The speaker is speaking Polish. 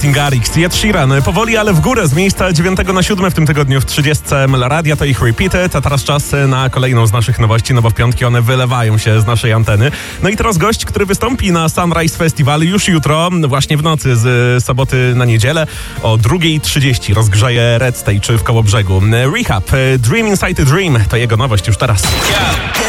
Martin Garrix, Ed Sheeran, powoli, ale w górę, z miejsca 9 na 7 w tym tygodniu w 30 ML Radia, to ich Repeated, a teraz czas na kolejną z naszych nowości, no bo w piątki one wylewają się z naszej anteny. No i teraz gość, który wystąpi na Sunrise Festival już jutro, właśnie w nocy z soboty na niedzielę o 2:30 rozgrzeje Red Stage w Kołobrzegu. Rehab, Dream Inside a Dream, to jego nowość już teraz.